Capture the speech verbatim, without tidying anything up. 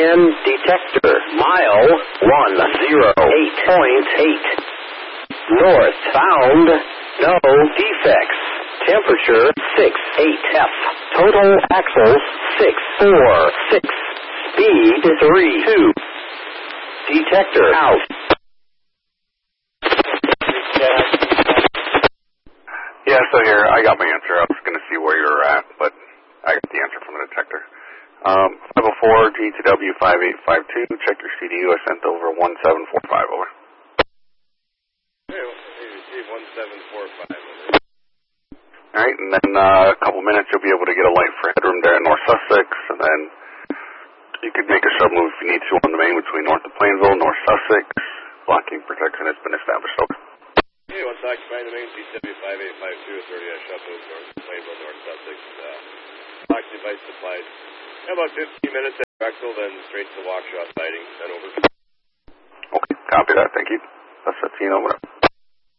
ten, detector, mile one zero eight point eight. North, found, no defects. Temperature six eight F. Total axles six four six. Speed three two. Detector out. Yeah, so here, I got my answer. I was going to see where you were at, but I got the answer from the detector. Um, five oh four G T W five eight five two, check your C D U. I sent over one seven four five, over. Hey, one seven four five, over. Alright, and then uh, a couple minutes you'll be able to get a light for headroom there in North Sussex, and then you could make a sub move if you need to on the main between North of Plainville, North Sussex. Blocking protection has been established, over. Hey, what's occupying the main G T W five eight five two, authority I shut those North of Plainville, North Sussex. Uh, box device supplied. About fifteen minutes at Drexel, then straight to Waukesha siding, then over. Okay, copy that, thank you. That's fifteen over.